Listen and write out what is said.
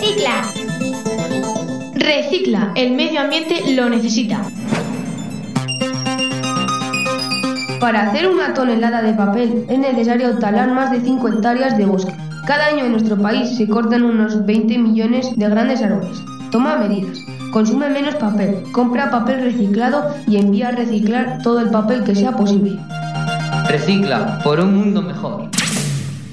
Recicla. Recicla, el medio ambiente lo necesita. Para hacer 1 tonelada de papel es necesario talar más de 5 hectáreas de bosque. Cada año en nuestro país se cortan unos 20 millones de grandes árboles. Toma medidas. Consume menos papel. Compra papel reciclado y envía a reciclar todo el papel que sea posible. Recicla por un mundo mejor.